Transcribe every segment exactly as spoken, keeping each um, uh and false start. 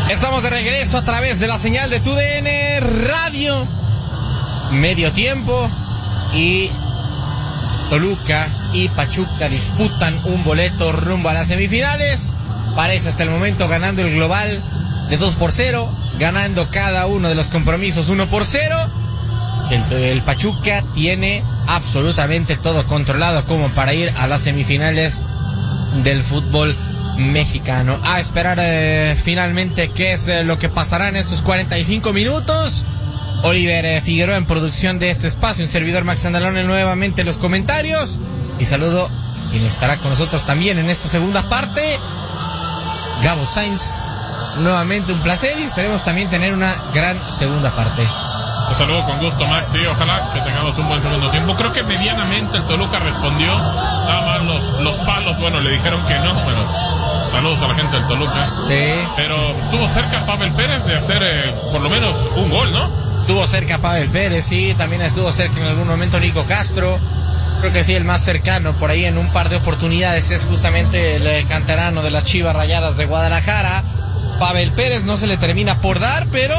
Estamos de regreso a través de la señal de T U D N Radio. Medio tiempo y Toluca y Pachuca disputan un boleto rumbo a las semifinales. Parece hasta el momento ganando el global de dos por cero, ganando cada uno de los compromisos uno por cero. El, el Pachuca tiene absolutamente todo controlado como para ir a las semifinales del fútbol mexicano. A esperar eh, finalmente qué es eh, lo que pasará en estos cuarenta y cinco minutos. Oliver eh, Figueroa en producción de este espacio, un servidor Max Andalone nuevamente en los comentarios, y saludo a quien estará con nosotros también en esta segunda parte, Gabo Sainz. Nuevamente un placer y esperemos también tener una gran segunda parte. Un saludo con gusto, Max, sí, ojalá que tengamos un buen segundo tiempo. Creo que medianamente el Toluca respondió, nada más los, los palos, bueno, le dijeron que no, bueno, saludos a la gente del Toluca. Sí. Pero estuvo cerca Pavel Pérez de hacer eh, por lo menos un gol, ¿no? Estuvo cerca Pavel Pérez, sí, también estuvo cerca en algún momento Nico Castro. Creo que sí, el más cercano por ahí en un par de oportunidades es justamente el canterano de las Chivas Rayadas de Guadalajara. Pavel Pérez no se le termina por dar, pero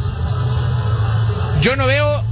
yo no veo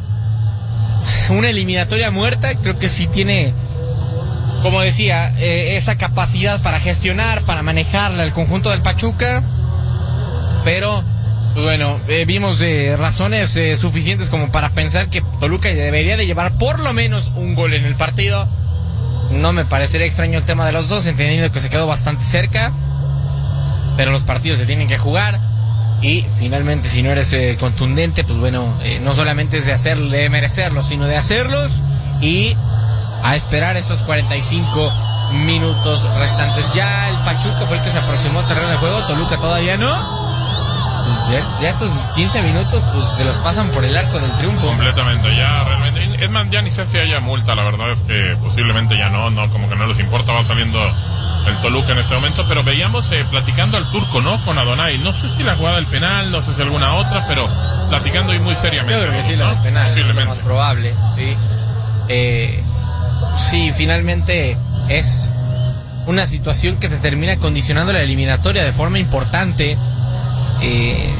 una eliminatoria muerta. Creo que sí tiene, como decía, eh, esa capacidad para gestionar, para manejarla el conjunto del Pachuca. Pero, pues bueno, eh, vimos eh, razones eh, suficientes como para pensar que Toluca debería de llevar por lo menos un gol en el partido. No me parecería extraño el tema de los dos, entendiendo que se quedó bastante cerca. Pero los partidos se tienen que jugar. Y finalmente, si no eres eh, contundente, pues bueno, eh, no solamente es de hacer, de merecerlos, sino de hacerlos. Y a esperar esos cuarenta y cinco minutos restantes. Ya el Pachuca fue el que se aproximó al terreno de juego, Toluca todavía no. Pues ya, ya esos quince minutos pues se los pasan por el arco del triunfo. Completamente, ya realmente. Es más, ya ni sé si haya multa, la verdad es que posiblemente ya no, no, como que no les importa, va saliendo el Toluca en este momento, pero veíamos eh, platicando al turco, ¿no? Con Adonai, no sé si la jugada del penal, no sé si alguna otra, pero platicando y muy seriamente. Yo creo que sí, ¿no? la del penal, posiblemente. es lo más probable, sí. Eh, sí, finalmente es una situación que te termina condicionando la eliminatoria de forma importante. Eh,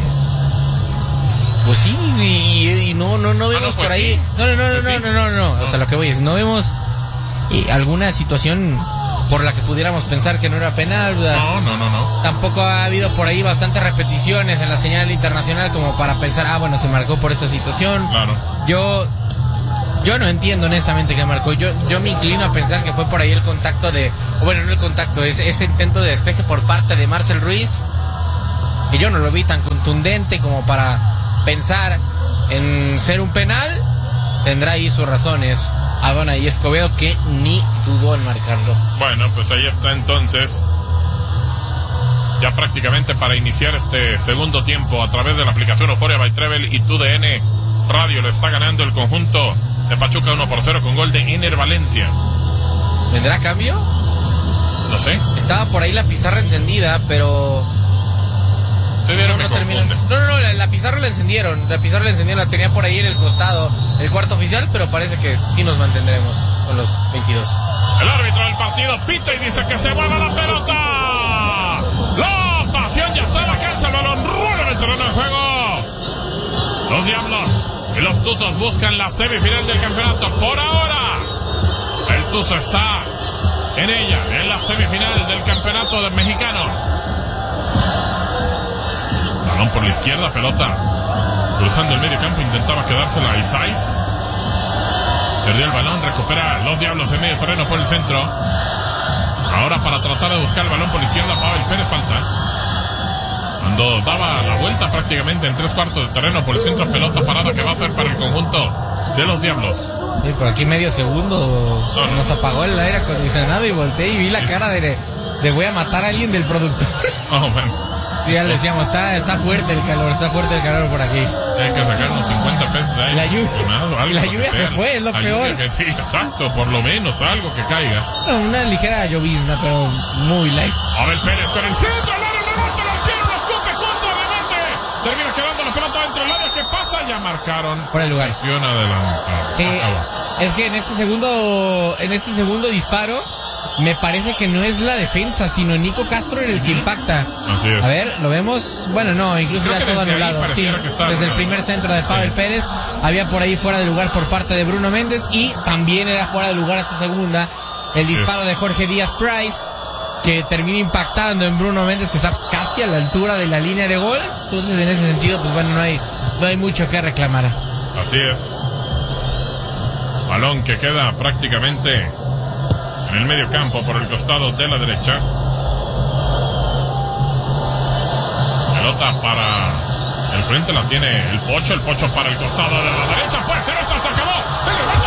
pues sí, y, y no, no, no vemos ah, no, pues por ahí. Sí. No, no, no, pues no, sí. no, no, no, no. O sea, lo que voy es, no vemos eh, alguna situación por la que pudiéramos pensar que no era penal, ¿verdad? No, no, no, no. Tampoco ha habido por ahí bastantes repeticiones en la señal internacional como para pensar, ah, bueno, se marcó por esa situación. Claro. Yo, yo no entiendo honestamente qué marcó. Yo, yo me inclino a pensar que fue por ahí el contacto de, o bueno, no el contacto, ese, ese intento de despeje por parte de Marcel Ruiz, que yo no lo vi tan contundente como para pensar en ser un penal. Tendrá ahí sus razones Adonai Escobedo, que ni dudó en marcarlo. Bueno, pues ahí está entonces, ya prácticamente para iniciar este segundo tiempo a través de la aplicación Euphoria by Travel y T U D N Radio. Le está ganando el conjunto de Pachuca uno por cero con gol de Ener Valencia. ¿Vendrá cambio? No sé. Estaba por ahí la pizarra encendida, pero Se dieron no, no, terminó. no, no, no, la, la pizarra la encendieron. La pizarra la encendieron, la tenía por ahí en el costado el cuarto oficial, pero parece que sí nos mantendremos con los veintidós. El árbitro del partido pita y dice que se mueva la pelota. La pasión ya está en la cancha, el balón rueda en el terreno de juego. Los Diablos y los Tuzos buscan la semifinal del campeonato. Por ahora, el Tuzo está en ella, en la semifinal del campeonato del mexicano. Balón por la izquierda, pelota cruzando el medio campo, intentaba quedársela a Isais. Perdió el balón, recupera los Diablos en medio terreno por el centro. Ahora para tratar de buscar el balón por la izquierda, Pavel Pérez falta. Cuando daba la vuelta prácticamente en tres cuartos de terreno por el centro, pelota parada que va a hacer para el conjunto de los Diablos. Sí, por aquí medio segundo no, no. nos apagó el aire acondicionado y volteé y vi la cara de, de voy a matar a alguien del productor. Oh, man. Sí, ya le decíamos, está, está fuerte el calor, está fuerte el calor por aquí. Hay que sacar unos cincuenta pesos de ahí. La lluvia, y la lluvia se fue, es lo la peor. Que, sí, exacto, por lo menos algo que caiga. No, una ligera llovizna, pero muy light. Abel Pérez con el centro, al área, remate, el arquero, lo escupe contra, remate. Termina quedando la pelota dentro del área, ¿qué pasa? Ya marcaron. Por el lugar. Adelante. Eh, es que en este segundo, en este segundo disparo, me parece que no es la defensa, sino Nico Castro en el que impacta. Así es. A ver, lo vemos. Bueno, no, incluso Creo ya que todo desde ahí anulado. Sí, pareciera que está desde el anulado. primer centro de Pavel Sí. Pérez. Había por ahí fuera de lugar por parte de Bruno Méndez. Y también era fuera de lugar esta segunda. El disparo de Jorge Díaz Price, que termina impactando en Bruno Méndez, que está casi a la altura de la línea de gol. Entonces, en ese sentido, pues bueno, no hay, no hay mucho que reclamar. Así es. Balón que queda prácticamente en el medio campo por el costado de la derecha. Pelota para el frente, la tiene el Pocho. El Pocho para el costado de la derecha. Puede ser otra, se acabó. El